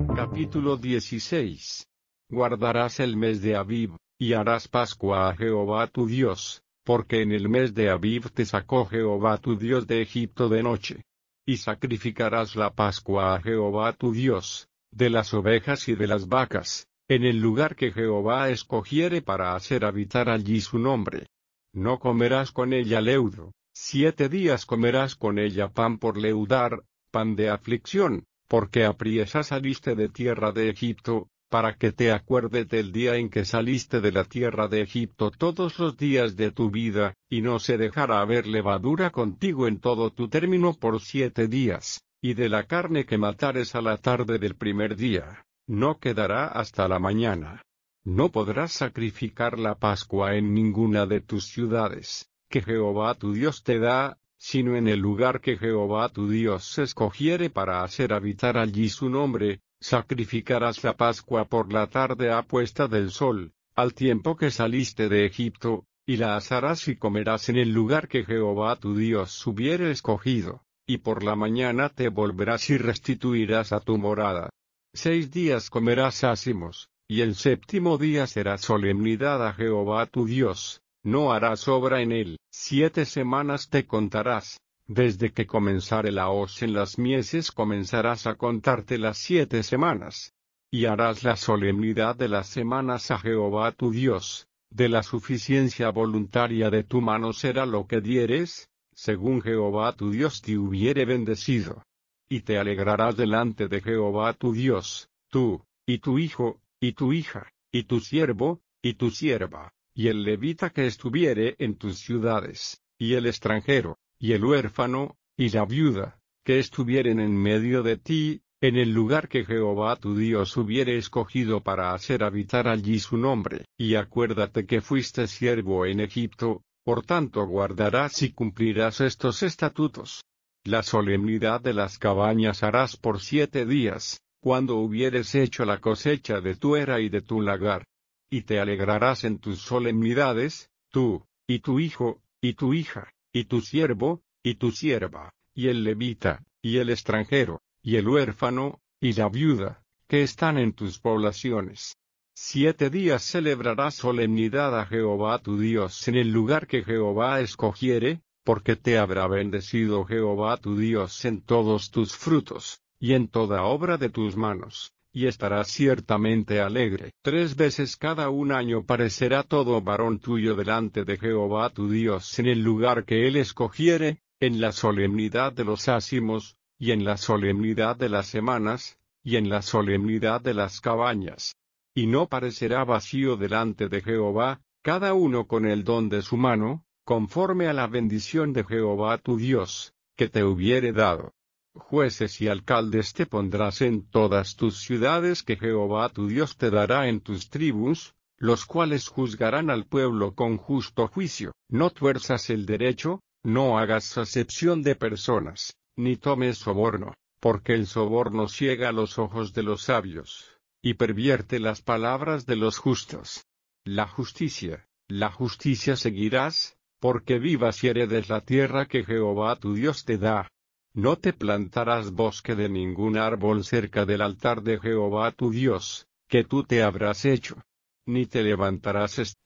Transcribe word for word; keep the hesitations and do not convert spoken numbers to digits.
Capítulo dieciséis. Guardarás el mes de Abib, y harás Pascua a Jehová tu Dios, porque en el mes de Abib te sacó Jehová tu Dios de Egipto de noche. Y sacrificarás la Pascua a Jehová tu Dios, de las ovejas y de las vacas, en el lugar que Jehová escogiere para hacer habitar allí su nombre. No comerás con ella leudo, siete días comerás con ella pan por leudar, pan de aflicción, porque apriesa saliste de tierra de Egipto, para que te acuerdes del día en que saliste de la tierra de Egipto todos los días de tu vida, y no se dejará haber levadura contigo en todo tu término por siete días, y de la carne que matares a la tarde del primer día, no quedará hasta la mañana. No podrás sacrificar la Pascua en ninguna de tus ciudades, que Jehová tu Dios te da, sino en el lugar que Jehová tu Dios escogiere para hacer habitar allí su nombre. Sacrificarás la Pascua por la tarde a puesta del sol, al tiempo que saliste de Egipto, y la asarás y comerás en el lugar que Jehová tu Dios hubiere escogido, y por la mañana te volverás y restituirás a tu morada. Seis días comerás ázimos, y el séptimo día será solemnidad a Jehová tu Dios, no harás obra en él. Siete semanas te contarás. Desde que comenzare la hoz en las mieses comenzarás a contarte las siete semanas. Y harás la solemnidad de las semanas a Jehová tu Dios, de la suficiencia voluntaria de tu mano será lo que dieres, según Jehová tu Dios te hubiere bendecido. Y te alegrarás delante de Jehová tu Dios, tú, y tu hijo, y tu hija, y tu siervo, y tu sierva, y el levita que estuviere en tus ciudades, y el extranjero, y el huérfano, y la viuda, que estuvieren en medio de ti, en el lugar que Jehová tu Dios hubiere escogido para hacer habitar allí su nombre. Y acuérdate que fuiste siervo en Egipto, por tanto guardarás y cumplirás estos estatutos. La solemnidad de las cabañas harás por siete días, cuando hubieres hecho la cosecha de tu era y de tu lagar. Y te alegrarás en tus solemnidades, tú, y tu hijo, y tu hija, y tu siervo, y tu sierva, y el levita, y el extranjero, y el huérfano, y la viuda, que están en tus poblaciones. Siete días celebrarás solemnidad a Jehová tu Dios en el lugar que Jehová escogiere, porque te habrá bendecido Jehová tu Dios en todos tus frutos, y en toda obra de tus manos, y estarás ciertamente alegre. Tres veces cada un año parecerá todo varón tuyo delante de Jehová tu Dios en el lugar que él escogiere, en la solemnidad de los ázimos, y en la solemnidad de las semanas, y en la solemnidad de las cabañas. Y no parecerá vacío delante de Jehová, cada uno con el don de su mano, conforme a la bendición de Jehová tu Dios, que te hubiere dado. Jueces y alcaldes te pondrás en todas tus ciudades que Jehová tu Dios te dará en tus tribus, los cuales juzgarán al pueblo con justo juicio. No tuerzas el derecho, no hagas acepción de personas, ni tomes soborno, porque el soborno ciega los ojos de los sabios, y pervierte las palabras de los justos. La justicia, la justicia seguirás, porque vivas y heredes la tierra que Jehová tu Dios te da. No te plantarás bosque de ningún árbol cerca del altar de Jehová tu Dios, que tú te habrás hecho. Ni te levantarás